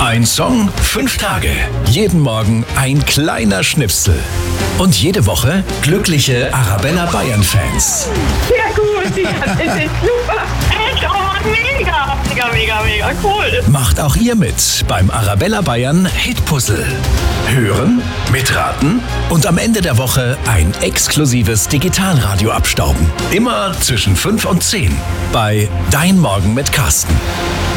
Ein Song, 5 Tage. Jeden Morgen ein kleiner Schnipsel. Und jede Woche glückliche Arabella Bayern-Fans. Sehr gut, ja, das ist super. Echt, oh, mega cool. Macht auch ihr mit beim Arabella Bayern Hitpuzzle. Hören, mitraten und am Ende der Woche ein exklusives Digitalradio abstauben. Immer zwischen 5 und 10 bei Dein Morgen mit Carsten.